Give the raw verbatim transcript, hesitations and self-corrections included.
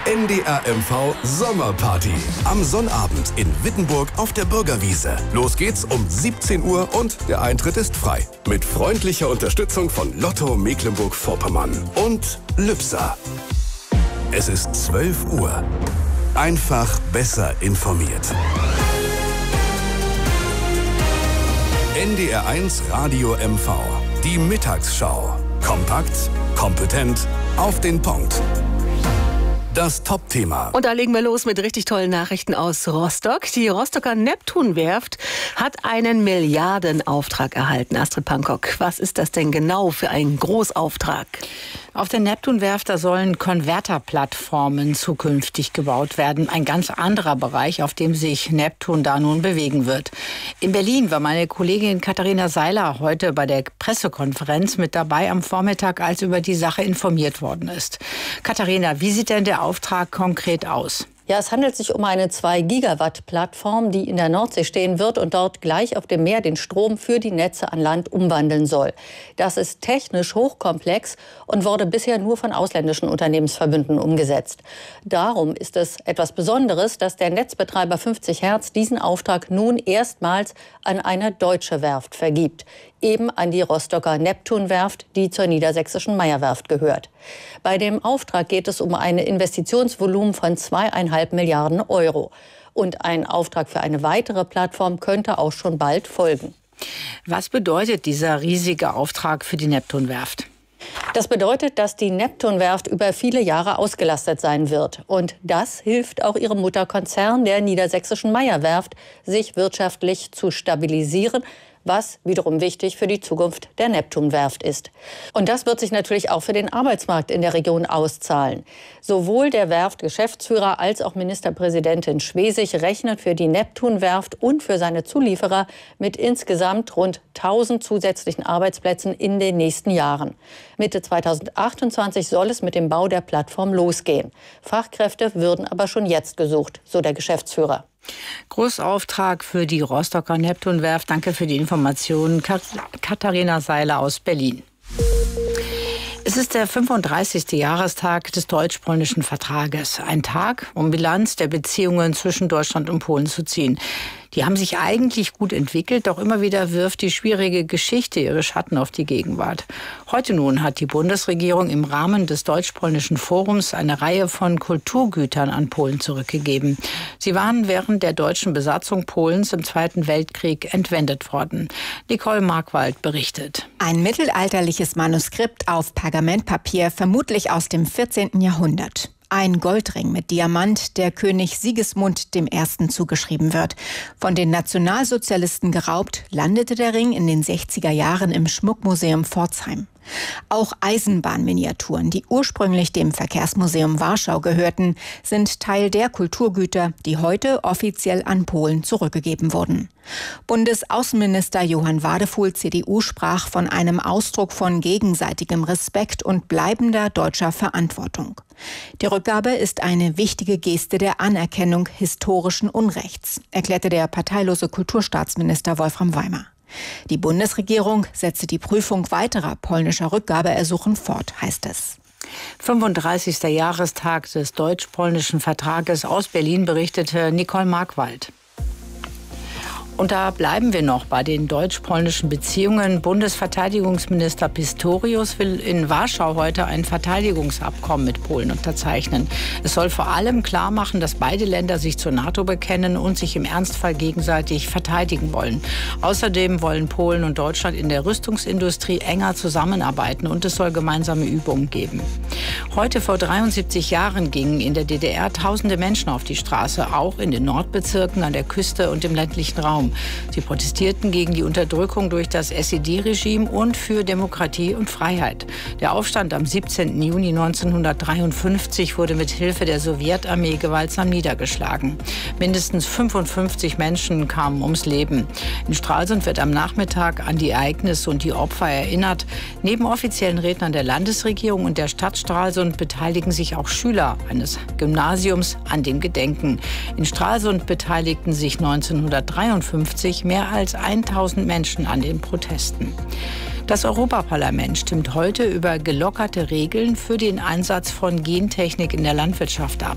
N D R M V Sommerparty. Am Sonnabend in Wittenburg auf der Bürgerwiese. Los geht's um siebzehn Uhr und der Eintritt ist frei. Mit freundlicher Unterstützung von Lotto Mecklenburg-Vorpommern und Lübser. Es ist zwölf Uhr. Einfach besser informiert. N D R eins Radio M V. Die Mittagsschau. Kompakt, kompetent, auf den Punkt. Das Top-Thema. Und da legen wir los mit richtig tollen Nachrichten aus Rostock. Die Rostocker Neptunwerft hat einen Milliardenauftrag erhalten. Astrid Pankok, was ist das denn genau für ein Großauftrag? Auf der Neptunwerft, da sollen Konverterplattformen zukünftig gebaut werden. Ein ganz anderer Bereich, auf dem sich Neptun da nun bewegen wird. In Berlin war meine Kollegin Katharina Seiler heute bei der Pressekonferenz mit dabei am Vormittag, als über die Sache informiert worden ist. Katharina, wie sieht denn der Auftrag konkret aus? Ja, es handelt sich um eine zwei Gigawatt Plattform, die in der Nordsee stehen wird und dort gleich auf dem Meer den Strom für die Netze an Land umwandeln soll. Das ist technisch hochkomplex und wurde bisher nur von ausländischen Unternehmensverbünden umgesetzt. Darum ist es etwas Besonderes, dass der Netzbetreiber fünfzig Hertz diesen Auftrag nun erstmals an eine deutsche Werft vergibt. Eben an die Rostocker Neptunwerft, die zur niedersächsischen Meyer-Werft gehört. Bei dem Auftrag geht es um ein Investitionsvolumen von zweieinhalb Milliarden Euro. Und ein Auftrag für eine weitere Plattform könnte auch schon bald folgen. Was bedeutet dieser riesige Auftrag für die Neptunwerft? Das bedeutet, dass die Neptunwerft über viele Jahre ausgelastet sein wird. Und das hilft auch ihrem Mutterkonzern, der niedersächsischen Meyer-Werft, sich wirtschaftlich zu stabilisieren, was wiederum wichtig für die Zukunft der Neptunwerft ist. Und das wird sich natürlich auch für den Arbeitsmarkt in der Region auszahlen. Sowohl der Werft-Geschäftsführer als auch Ministerpräsidentin Schwesig rechnet für die Neptunwerft und für seine Zulieferer mit insgesamt rund tausend zusätzlichen Arbeitsplätzen in den nächsten Jahren. Mitte zweitausendachtundzwanzig soll es mit dem Bau der Plattform losgehen. Fachkräfte würden aber schon jetzt gesucht, so der Geschäftsführer. Großauftrag für die Rostocker Neptunwerft. Danke für die Informationen. Katharina Seiler aus Berlin. Es ist der fünfunddreißigste Jahrestag des deutsch-polnischen Vertrages. Ein Tag, um Bilanz der Beziehungen zwischen Deutschland und Polen zu ziehen. Die haben sich eigentlich gut entwickelt, doch immer wieder wirft die schwierige Geschichte ihre Schatten auf die Gegenwart. Heute nun hat die Bundesregierung im Rahmen des deutsch-polnischen Forums eine Reihe von Kulturgütern an Polen zurückgegeben. Sie waren während der deutschen Besatzung Polens im Zweiten Weltkrieg entwendet worden. Nicole Markwald berichtet. Ein mittelalterliches Manuskript auf Pergamentpapier, vermutlich aus dem vierzehnten Jahrhundert. Ein Goldring mit Diamant, der König Sigismund dem Ersten zugeschrieben wird. Von den Nationalsozialisten geraubt, landete der Ring in den sechziger Jahren im Schmuckmuseum Pforzheim. Auch Eisenbahnminiaturen, die ursprünglich dem Verkehrsmuseum Warschau gehörten, sind Teil der Kulturgüter, die heute offiziell an Polen zurückgegeben wurden. Bundesaußenminister Johann Wadefuhl, C D U, sprach von einem Ausdruck von gegenseitigem Respekt und bleibender deutscher Verantwortung. Die Rückgabe ist eine wichtige Geste der Anerkennung historischen Unrechts, erklärte der parteilose Kulturstaatsminister Wolfram Weimer. Die Bundesregierung setze die Prüfung weiterer polnischer Rückgabeersuchen fort, heißt es. fünfunddreißigster Jahrestag des deutsch-polnischen Vertrages. Aus Berlin berichtete Nicole Markwald. Und da bleiben wir noch bei den deutsch-polnischen Beziehungen. Bundesverteidigungsminister Pistorius will in Warschau heute ein Verteidigungsabkommen mit Polen unterzeichnen. Es soll vor allem klar machen, dass beide Länder sich zur NATO bekennen und sich im Ernstfall gegenseitig verteidigen wollen. Außerdem wollen Polen und Deutschland in der Rüstungsindustrie enger zusammenarbeiten und es soll gemeinsame Übungen geben. Heute vor dreiundsiebzig Jahren gingen in der D D R tausende Menschen auf die Straße, auch in den Nordbezirken, an der Küste und im ländlichen Raum. Sie protestierten gegen die Unterdrückung durch das S E D-Regime und für Demokratie und Freiheit. Der Aufstand am siebzehnten Juni neunzehnhundertdreiundfünfzig wurde mit Hilfe der Sowjetarmee gewaltsam niedergeschlagen. Mindestens fünfundfünfzig Menschen kamen ums Leben. In Stralsund wird am Nachmittag an die Ereignisse und die Opfer erinnert. Neben offiziellen Rednern der Landesregierung und der Stadt Stralsund beteiligen sich auch Schüler eines Gymnasiums an dem Gedenken. In Stralsund beteiligten sich neunzehnhundertdreiundfünfzig mehr als tausend Menschen an den Protesten. Das Europaparlament stimmt heute über gelockerte Regeln für den Einsatz von Gentechnik in der Landwirtschaft ab.